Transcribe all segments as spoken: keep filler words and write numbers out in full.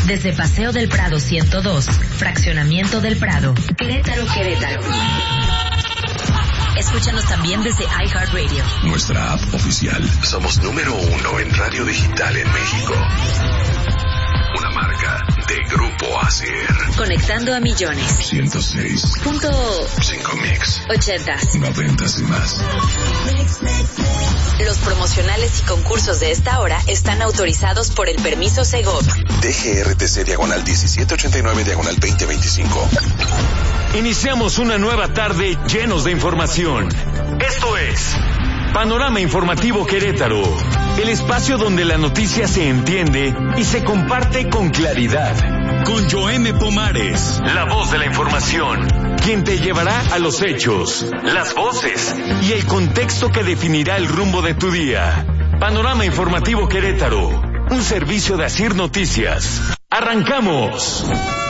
Desde Paseo del Prado ciento dos, Fraccionamiento del Prado, Querétaro, Querétaro. Escúchanos también desde iHeartRadio. Nuestra app oficial. Somos número uno en radio digital en México. Una marca de Grupo A C R. Conectando a millones. ciento seis Punto cinco mix. Ochentas. Noventas y más. Los promocionales y concursos de esta hora están autorizados por el permiso Segov. D G R T C diagonal diecisiete ochenta y nueve diagonal veinte veinticinco. Iniciamos una nueva tarde llenos de información. Esto es Panorama Informativo Querétaro, el espacio donde la noticia se entiende y se comparte con claridad. Con Joeme Pomares, la voz de la información, quien te llevará a los hechos, las voces y el contexto que definirá el rumbo de tu día. Panorama Informativo Querétaro, un servicio de Asir Noticias. ¡Arrancamos!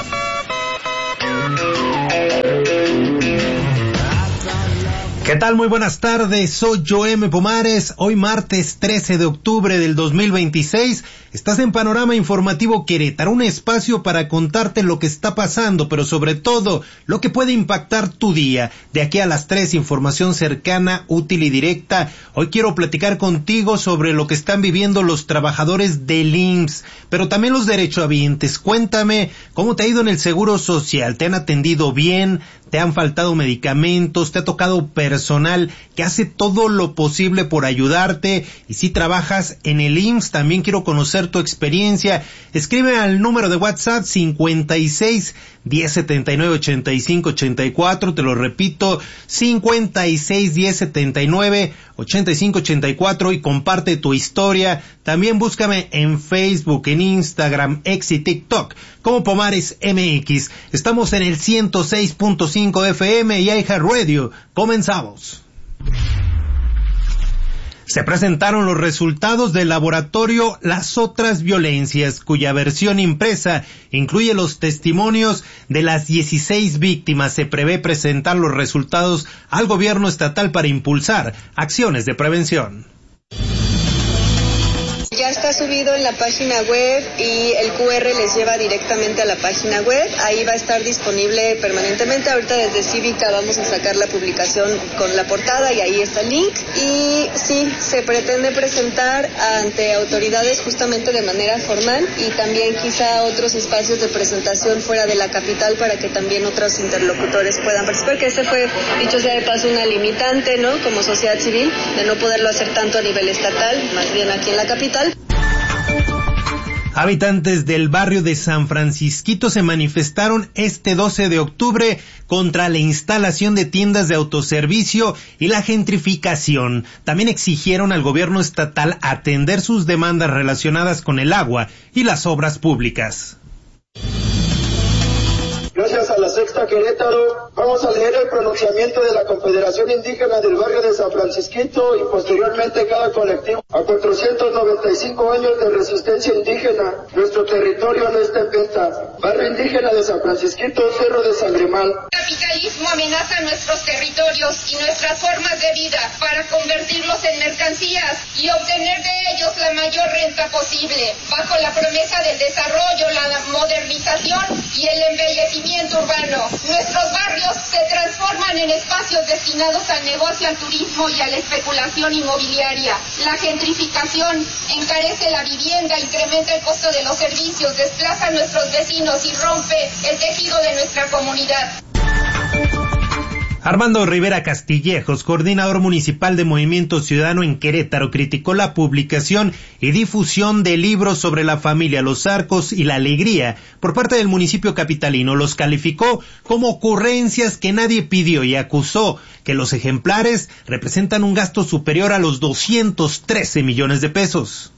¿Qué tal? Muy buenas tardes, soy Joeme Pomares. Hoy martes trece de octubre del dos mil veintiséis, estás en Panorama Informativo Querétaro, un espacio para contarte lo que está pasando, pero sobre todo, lo que puede impactar tu día. De aquí a las tres, información cercana, útil y directa. Hoy quiero platicar contigo sobre lo que están viviendo los trabajadores del I M S S, pero también los derechohabientes. Cuéntame, ¿cómo te ha ido en el Seguro Social? ¿Te han atendido bien? ¿Te han faltado medicamentos? ¿Te ha tocado personal que hace todo lo posible por ayudarte? Y si trabajas en el I M S S, también quiero conocer tu experiencia. Escribe al número de WhatsApp cincuenta y seis, diez setenta y nueve, ochenta y cinco, ochenta y cuatro, te lo repito, cincuenta y seis, diez setenta y nueve, ochenta y cinco, ochenta y cuatro, y comparte tu historia. También búscame en Facebook, en Instagram, X y TikTok como Pomares M X. Estamos en el ciento seis punto cinco F M y iHeartRadio. Comenzamos. Se presentaron los resultados del laboratorio Las Otras Violencias, cuya versión impresa incluye los testimonios de las dieciséis víctimas. Se prevé presentar los resultados al gobierno estatal para impulsar acciones de prevención. Ya está subido en la página web y el Q R les lleva directamente a la página web. Ahí va a estar disponible permanentemente. Ahorita desde Cívica vamos a sacar la publicación con la portada y ahí está el link. Y sí, se pretende presentar ante autoridades justamente de manera formal y también quizá otros espacios de presentación fuera de la capital para que también otros interlocutores puedan participar, que ese fue, dicho sea de paso, una limitante, ¿no? Como sociedad civil, de no poderlo hacer tanto a nivel estatal, más bien aquí en la capital. Habitantes del barrio de San Francisquito se manifestaron este doce de octubre contra la instalación de tiendas de autoservicio y la gentrificación. También exigieron al gobierno estatal atender sus demandas relacionadas con el agua y las obras públicas. Gracias a la Sexta Querétaro, vamos a leer el pronunciamiento de la Confederación Indígena del barrio de San Francisquito y posteriormente cada colectivo. A cuatrocientos noventa y cinco años de resistencia indígena, nuestro territorio no está en venta. Barrio indígena de San Francisquito, Cerro de Sangremal. El capitalismo amenaza nuestros territorios y nuestras formas de vida para convertirlos en mercancías y obtener de ellos la mayor renta posible, bajo la promesa del desarrollo, la modernización y el embellecimiento urbano. Nuestros barrios se transforman en espacios destinados al negocio, al turismo y a la especulación inmobiliaria. La gentrificación encarece la vivienda, incrementa el costo de los servicios, desplaza a nuestros vecinos y rompe el tejido de nuestra comunidad. Armando Rivera Castillejos, coordinador municipal de Movimiento Ciudadano en Querétaro, criticó la publicación y difusión de libros sobre la familia, los arcos y la alegría por parte del municipio capitalino. Los calificó como ocurrencias que nadie pidió y acusó que los ejemplares representan un gasto superior a los doscientos trece millones de pesos.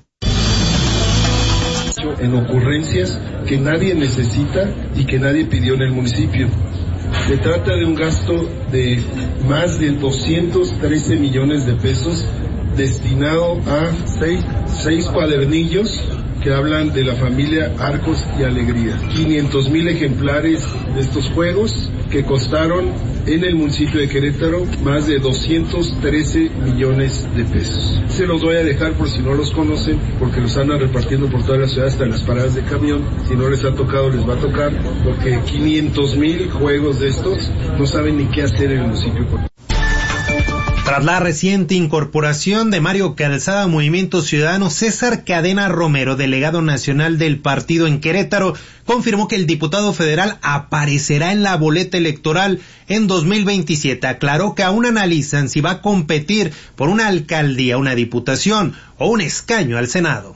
En ocurrencias que nadie necesita y que nadie pidió en el municipio. Se trata de un gasto de más de doscientos trece millones de pesos destinado a seis, seis cuadernillos que hablan de la familia Arcos y Alegría. quinientos mil ejemplares de estos juegos que costaron en el municipio de Querétaro más de doscientos trece millones de pesos. Se los voy a dejar por si no los conocen, porque los andan repartiendo por toda la ciudad hasta en las paradas de camión. Si no les ha tocado, les va a tocar, porque quinientos mil juegos de estos no saben ni qué hacer en el municipio. Tras la reciente incorporación de Mario Calzada a Movimiento Ciudadano, César Cadena Romero, delegado nacional del partido en Querétaro, confirmó que el diputado federal aparecerá en la boleta electoral en dos mil veintisiete. Aclaró que aún analizan si va a competir por una alcaldía, una diputación o un escaño al Senado.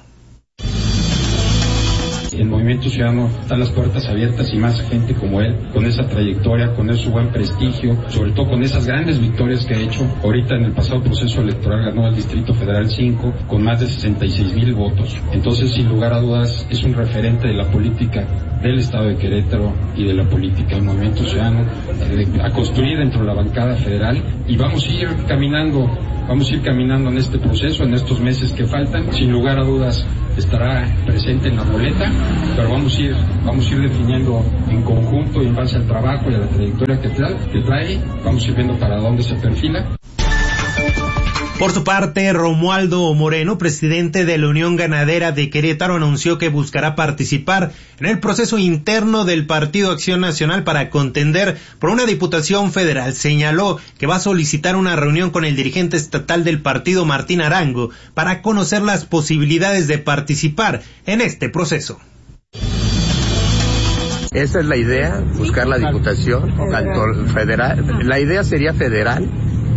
El Movimiento Ciudadano está las puertas abiertas y más gente como él, con esa trayectoria, con ese buen prestigio, sobre todo con esas grandes victorias que ha hecho. Ahorita en el pasado proceso electoral ganó el Distrito Federal cinco con más de sesenta y seis mil votos. Entonces, sin lugar a dudas, es un referente de la política del Estado de Querétaro y de la política del Movimiento Ciudadano eh, a construir dentro de la bancada federal, y vamos a ir caminando, vamos a ir caminando en este proceso, en estos meses que faltan. Sin lugar a dudas, estará presente en la boleta, pero vamos a ir, vamos a ir definiendo en conjunto y en base al trabajo y a la trayectoria que trae, que trae, vamos a ir viendo para dónde se perfila. Por su parte, Romualdo Moreno, presidente de la Unión Ganadera de Querétaro, anunció que buscará participar en el proceso interno del Partido Acción Nacional para contender por una diputación federal. Señaló que va a solicitar una reunión con el dirigente estatal del partido, Martín Arango, para conocer las posibilidades de participar en este proceso. Esa es la idea, buscar la diputación, tanto federal, la idea sería federal,